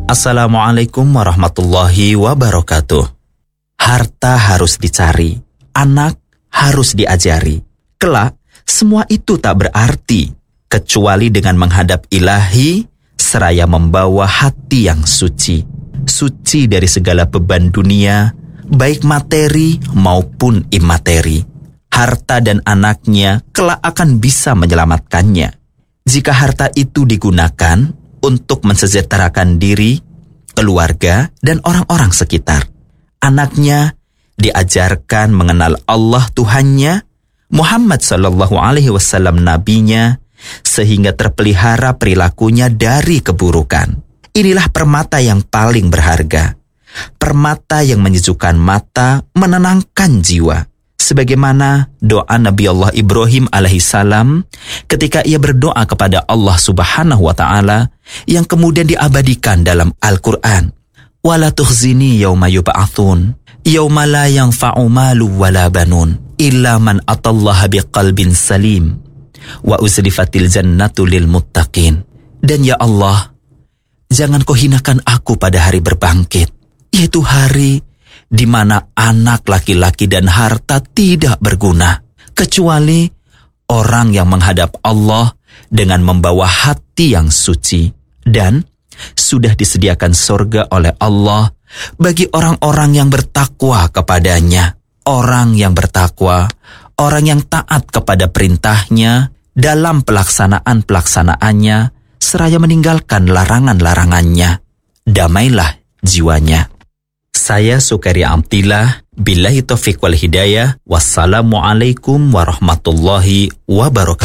Assalamualaikum warahmatullahi wabarakatuh. Harta harus dicari, anak harus diajari. Kelak, semua itu tak berarti, kecuali dengan menghadap Ilahi, seraya membawa hati yang suci. Suci dari segala beban dunia, baik materi maupun imateri. Harta dan anaknya kelak akan bisa menyelamatkannya. Jika harta itu digunakan untuk mensejahterakan diri, keluarga, dan orang-orang sekitar. Anaknya diajarkan mengenal Allah Tuhannya, Muhammad SAW nabinya, sehingga terpelihara perilakunya dari keburukan. Inilah permata yang paling berharga. Permata yang menyejukkan mata, menenangkan jiwa. Sebagaimana doa Nabi Allah Ibrahim alaihissalam ketika ia berdoa kepada Allah Subhanahu wa Ta'ala yang kemudian diabadikan dalam Al-Quran. Wala tukhzini yawma yub'atsun yawma la yanfa'u malu wala banun illa man atallaha biqalbin salim wa uzlifatil jannatu lil muttaqin. Dan ya Allah, jangan kau hinakan aku pada hari berbangkit, yaitu hari di mana anak laki-laki dan harta tidak berguna, kecuali orang yang menghadap Allah dengan membawa hati yang suci. Dan sudah disediakan surga oleh Allah bagi orang-orang yang bertakwa kepadanya. Orang yang bertakwa, orang yang taat kepada perintahnya dalam pelaksanaan-pelaksanaannya, seraya meninggalkan larangan-larangannya. Damailah jiwanya. Saya Sukaria Amtillah, billahi taufiq wal hidayah. Wassalamualaikum warahmatullahi wabarakatuh.